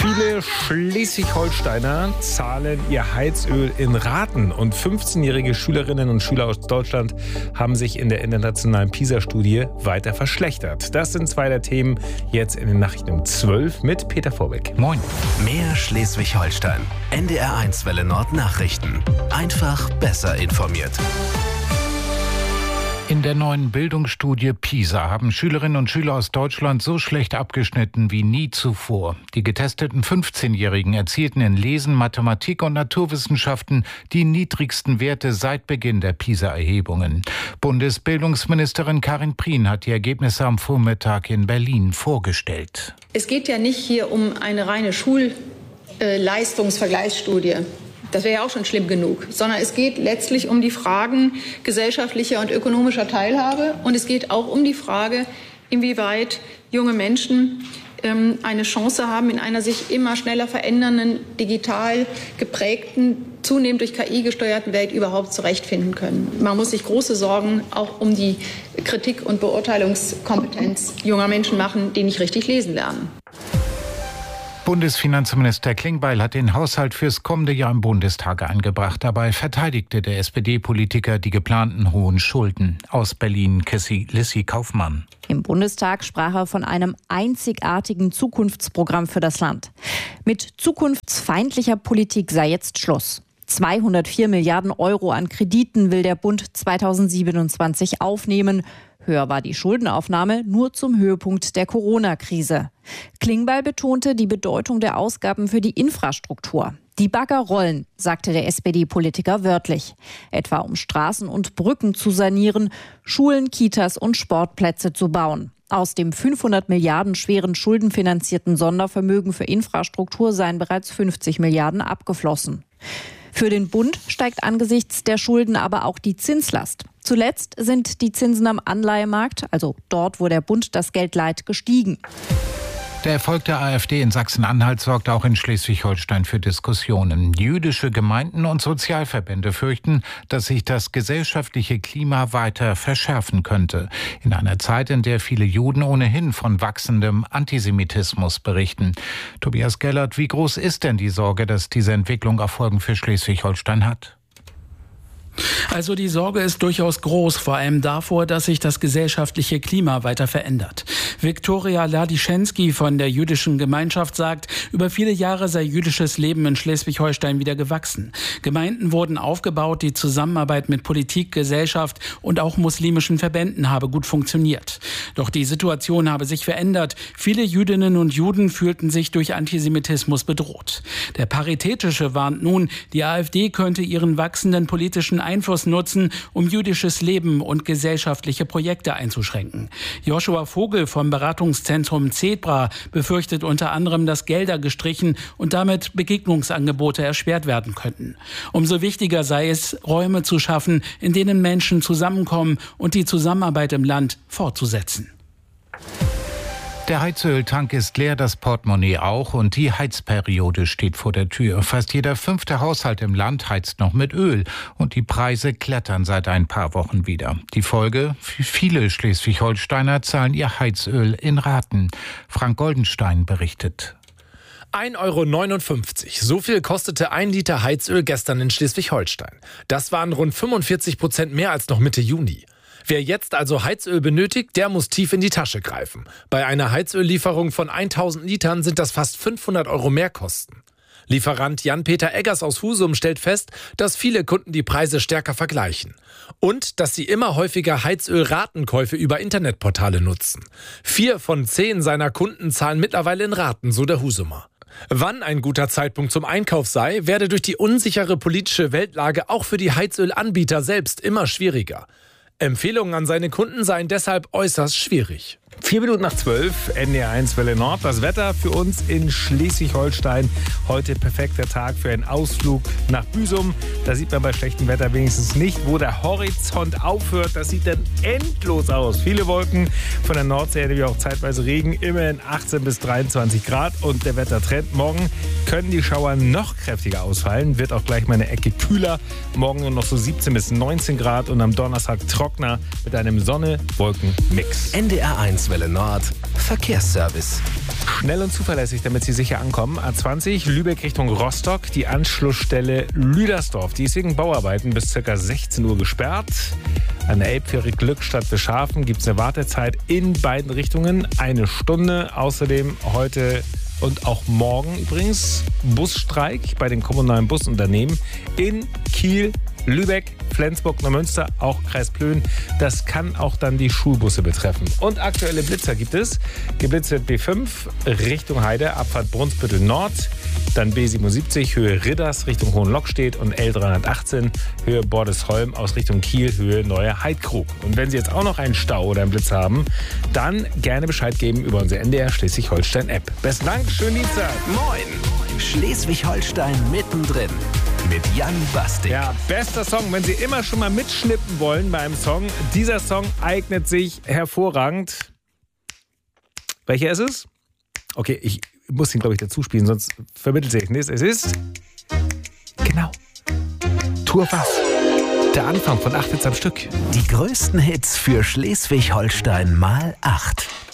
Viele Schleswig-Holsteiner zahlen ihr Heizöl in Raten und 15-jährige Schülerinnen und Schüler aus Deutschland haben sich in der internationalen PISA-Studie weiter verschlechtert. Das sind zwei der Themen jetzt in den Nachrichten um 12 mit Peter Vorbeck. Moin. Mehr Schleswig-Holstein. NDR1 Welle Nord Nachrichten. Einfach besser informiert. In der neuen Bildungsstudie PISA haben Schülerinnen und Schüler aus Deutschland so schlecht abgeschnitten wie nie zuvor. Die getesteten 15-Jährigen erzielten in Lesen, Mathematik und Naturwissenschaften die niedrigsten Werte seit Beginn der PISA-Erhebungen. Bundesbildungsministerin Karin Prien hat die Ergebnisse am Vormittag in Berlin vorgestellt. Es geht ja nicht hier um eine reine Schulleistungsvergleichsstudie. Das wäre ja auch schon schlimm genug, sondern es geht letztlich um die Fragen gesellschaftlicher und ökonomischer Teilhabe. Und es geht auch um die Frage, inwieweit junge Menschen eine Chance haben, in einer sich immer schneller verändernden, digital geprägten, zunehmend durch KI gesteuerten Welt überhaupt zurechtfinden können. Man muss sich große Sorgen auch um die Kritik- und Beurteilungskompetenz junger Menschen machen, die nicht richtig lesen lernen. Bundesfinanzminister Klingbeil hat den Haushalt fürs kommende Jahr im Bundestag eingebracht. Dabei verteidigte der SPD-Politiker die geplanten hohen Schulden. Aus Berlin, Lissy Kaufmann. Im Bundestag sprach er von einem einzigartigen Zukunftsprogramm für das Land. Mit zukunftsfeindlicher Politik sei jetzt Schluss. 204 Milliarden Euro an Krediten will der Bund 2027 aufnehmen. Höher war die Schuldenaufnahme nur zum Höhepunkt der Corona-Krise. Klingbeil betonte die Bedeutung der Ausgaben für die Infrastruktur. Die Bagger rollen, sagte der SPD-Politiker wörtlich. Etwa um Straßen und Brücken zu sanieren, Schulen, Kitas und Sportplätze zu bauen. Aus dem 500 Milliarden schweren schuldenfinanzierten Sondervermögen für Infrastruktur seien bereits 50 Milliarden abgeflossen. Für den Bund steigt angesichts der Schulden aber auch die Zinslast. Zuletzt sind die Zinsen am Anleihemarkt, also dort, wo der Bund das Geld leiht, gestiegen. Der Erfolg der AfD in Sachsen-Anhalt sorgt auch in Schleswig-Holstein für Diskussionen. Jüdische Gemeinden und Sozialverbände fürchten, dass sich das gesellschaftliche Klima weiter verschärfen könnte. In einer Zeit, in der viele Juden ohnehin von wachsendem Antisemitismus berichten. Tobias Gellert, wie groß ist denn die Sorge, dass diese Entwicklung auch Folgen für Schleswig-Holstein hat? Also die Sorge ist durchaus groß, vor allem davor, dass sich das gesellschaftliche Klima weiter verändert. Viktoria Ladischenski von der jüdischen Gemeinschaft sagt, über viele Jahre sei jüdisches Leben in Schleswig-Holstein wieder gewachsen. Gemeinden wurden aufgebaut, die Zusammenarbeit mit Politik, Gesellschaft und auch muslimischen Verbänden habe gut funktioniert. Doch die Situation habe sich verändert. Viele Jüdinnen und Juden fühlten sich durch Antisemitismus bedroht. Der Paritätische warnt nun, die AfD könnte ihren wachsenden politischen Einfluss nutzen, um jüdisches Leben und gesellschaftliche Projekte einzuschränken. Joshua Vogel vom Beratungszentrum Zebra befürchtet unter anderem, dass Gelder gestrichen und damit Begegnungsangebote erschwert werden könnten. Umso wichtiger sei es, Räume zu schaffen, in denen Menschen zusammenkommen und die Zusammenarbeit im Land fortzusetzen. Der Heizöltank ist leer, das Portemonnaie auch und die Heizperiode steht vor der Tür. Fast jeder 5. Haushalt im Land heizt noch mit Öl und die Preise klettern seit ein paar Wochen wieder. Die Folge? Viele Schleswig-Holsteiner zahlen ihr Heizöl in Raten. Frank Goldenstein berichtet. 1,59 €. So viel kostete 1 Liter Heizöl gestern in Schleswig-Holstein. Das waren rund 45% mehr als noch Mitte Juni. Wer jetzt also Heizöl benötigt, der muss tief in die Tasche greifen. Bei einer Heizöllieferung von 1000 Litern sind das fast 500 € Mehrkosten. Lieferant Jan-Peter Eggers aus Husum stellt fest, dass viele Kunden die Preise stärker vergleichen. Und dass sie immer häufiger Heizöl-Ratenkäufe über Internetportale nutzen. 4 von 10 seiner Kunden zahlen mittlerweile in Raten, so der Husumer. Wann ein guter Zeitpunkt zum Einkauf sei, werde durch die unsichere politische Weltlage auch für die Heizölanbieter selbst immer schwieriger. Empfehlungen an seine Kunden seien deshalb äußerst schwierig. 4 Minuten nach 12, NDR1 Welle Nord. Das Wetter für uns in Schleswig-Holstein. Heute perfekter Tag für einen Ausflug nach Büsum. Da sieht man bei schlechtem Wetter wenigstens nicht, wo der Horizont aufhört. Das sieht dann endlos aus. Viele Wolken von der Nordsee, wie auch zeitweise Regen. Immerhin 18 bis 23 Grad. Und der Wettertrend. Morgen können die Schauer noch kräftiger ausfallen. Wird auch gleich mal eine Ecke kühler. Morgen nur noch so 17 bis 19 Grad. Und am Donnerstag trockener mit einem Sonne-Wolken-Mix. NDR1 NDR1 Welle Nord. Verkehrsservice. Schnell und zuverlässig, damit Sie sicher ankommen. A20 Lübeck Richtung Rostock, die Anschlussstelle Lüdersdorf. Die ist wegen Bauarbeiten bis ca. 16 Uhr gesperrt. An der Elbfähre Glückstadt Beschafen gibt es eine Wartezeit in beiden Richtungen. 1 Stunde. Außerdem heute und auch morgen übrigens Busstreik bei den kommunalen Busunternehmen in Kiel, Lübeck, Flensburg, Neumünster, auch Kreis Plön. Das kann auch dann die Schulbusse betreffen. Und aktuelle Blitzer gibt es. Geblitzt wird B5 Richtung Heide, Abfahrt Brunsbüttel Nord. Dann B77 Höhe Ridders Richtung Hohenlockstedt und L318 Höhe Bordesholm aus Richtung Kiel, Höhe Neue Heidkrug. Und wenn Sie jetzt auch noch einen Stau oder einen Blitz haben, dann gerne Bescheid geben über unsere NDR Schleswig-Holstein-App. Besten Dank, schönen Dienstag. Moin! Schleswig-Holstein mittendrin. Mit Jan Bastik. Ja, bester Song, wenn Sie immer schon mal mitschnippen wollen bei einem Song. Dieser Song eignet sich hervorragend. Welcher ist es? Okay, ich muss ihn, glaube ich, dazu spielen, sonst vermittelt sich nichts. Es ist, genau, Tour was. Der Anfang von 8 Hits am Stück. Die größten Hits für Schleswig-Holstein mal 8.